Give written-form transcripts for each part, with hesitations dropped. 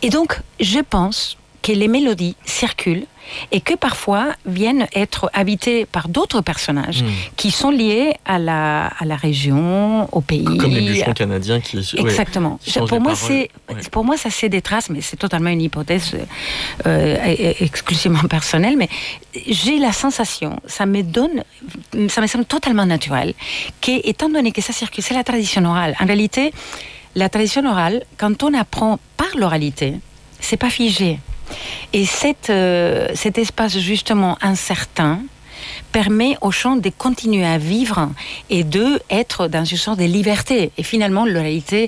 Et donc, je pense que les mélodies circulent et que parfois viennent être habitées par d'autres personnages qui sont liés à la région, au pays. Comme les bûcherons canadiens qui... Exactement. Pour moi, ça c'est des traces, mais c'est totalement une hypothèse exclusivement personnelle, mais j'ai la sensation, ça me semble totalement naturel, qu'étant donné que ça circule, c'est la tradition orale. En réalité, la tradition orale, quand on apprend par l'oralité, c'est pas figé. Et cet espace justement incertain permet au chant de continuer à vivre et d'être dans une sorte de liberté. Et finalement, l'oralité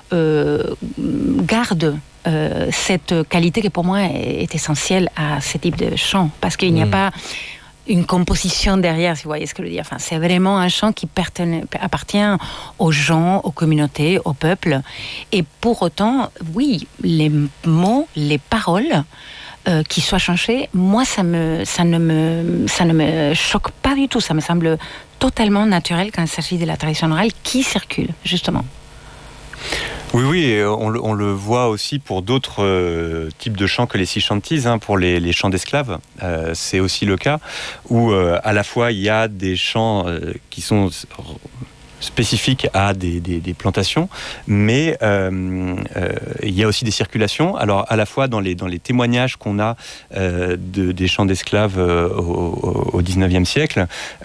garde cette qualité qui pour moi est essentielle à ce type de chant. Parce qu'il n'y a pas une composition derrière, si vous voyez ce que je veux dire. Enfin, c'est vraiment un chant qui appartient aux gens, aux communautés, au peuple. Et pour autant, oui, les mots, les paroles qui soient changées, moi, ça ne me choque pas du tout. Ça me semble totalement naturel quand il s'agit de la tradition orale qui circule, justement. Oui, et on le voit aussi pour d'autres types de chants que les sea shanties, pour les chants d'esclaves. C'est aussi le cas où à la fois il y a des chants qui sont spécifiques à des plantations, mais il y a aussi des circulations. Alors à la fois dans les témoignages qu'on a des chants d'esclaves au 19e siècle,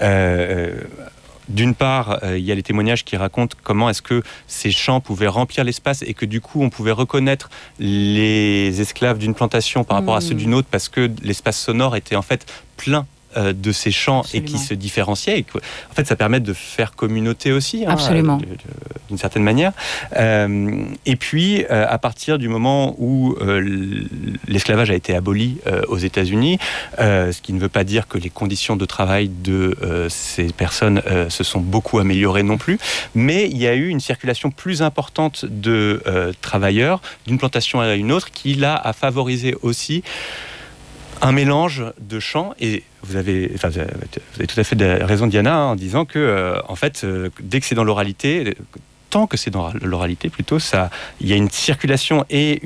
d'une part, il y a les témoignages qui racontent comment est-ce que ces chants pouvaient remplir l'espace et que du coup on pouvait reconnaître les esclaves d'une plantation par rapport à ceux d'une autre parce que l'espace sonore était en fait plein de ces chants. Absolument. Et qui se différenciaient. Et en fait, ça permet de faire communauté aussi, Absolument. D'une certaine manière. Et puis, à partir du moment où l'esclavage a été aboli aux États-Unis, ce qui ne veut pas dire que les conditions de travail de ces personnes se sont beaucoup améliorées non plus, mais il y a eu une circulation plus importante de travailleurs d'une plantation à une autre qui, là, a favorisé aussi un mélange de chants. Et vous avez tout à fait raison, Diana, en disant que, en fait, dès que c'est dans l'oralité, tant que c'est dans l'oralité, plutôt, il y a une circulation et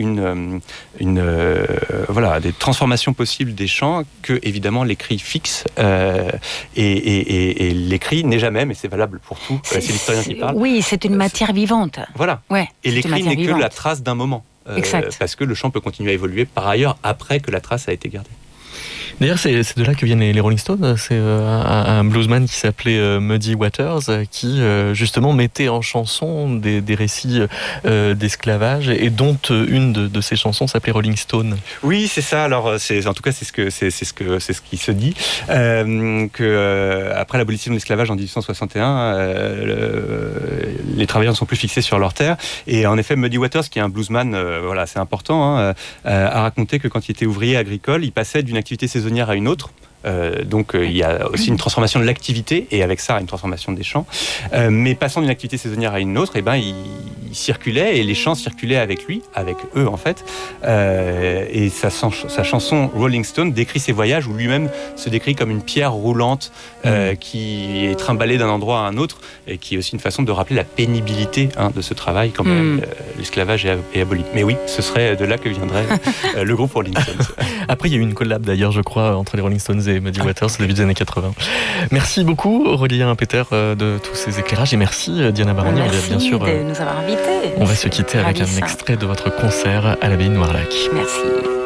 des transformations possibles des chants que, évidemment, l'écrit fixe. Et l'écrit n'est jamais, mais c'est valable pour tout. C'est l'historien qui parle. Oui, c'est une matière vivante. Voilà. Ouais, et l'écrit n'est que la trace d'un moment. Parce que le chant peut continuer à évoluer par ailleurs après que la trace a été gardée. D'ailleurs, c'est de là que viennent les Rolling Stones. C'est un bluesman qui s'appelait Muddy Waters qui justement mettait en chanson des récits d'esclavage et dont une de ses chansons s'appelait Rolling Stone. Oui, c'est ça. Alors, en tout cas, c'est ce qui se dit que après l'abolition de l'esclavage en 1861, les travailleurs ne sont plus fixés sur leur terre. Et en effet, Muddy Waters, qui est un bluesman, assez important, a raconté que quand il était ouvrier agricole, il passait d'une activité saisonnière à une autre. Donc il y a aussi une transformation de l'activité et avec ça une transformation des chants. Mais passant d'une activité saisonnière à une autre, il circulait et les chants circulaient avec lui, avec eux en fait. Et sa chanson Rolling Stone décrit ses voyages où lui-même se décrit comme une pierre roulante qui est trimballée d'un endroit à un autre et qui est aussi une façon de rappeler la pénibilité de ce travail quand l'esclavage est aboli. Mais oui, ce serait de là que viendrait le groupe Rolling Stones. Après, il y a eu une collab d'ailleurs, je crois, entre les Rolling Stones et Muddy Waters au début des années 80. Merci beaucoup, Aurélien Peter, de tous ces éclairages. Et merci, Diana Baroni. Merci bien sûr, de nous avoir invités. On va se quitter avec un extrait de votre concert à l'abbaye de Noirlac. Merci.